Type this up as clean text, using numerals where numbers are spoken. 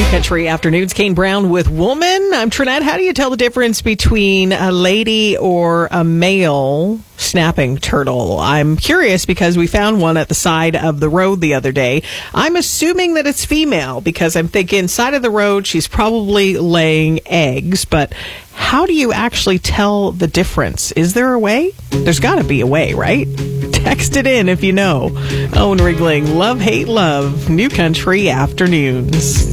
Country Afternoons, Kane Brown with Woman. I'm Trinette. How do you tell the difference between a lady or a male snapping turtle? I'm curious because we found one at the side of the road the other day. I'm assuming that it's female because I'm thinking side of the road, she's probably laying eggs, but how do you actually tell the difference? Is there a way? There's got to be a way, right? Text it in if you know. Owen Rigling, Love, Hate, Love, New Country Afternoons.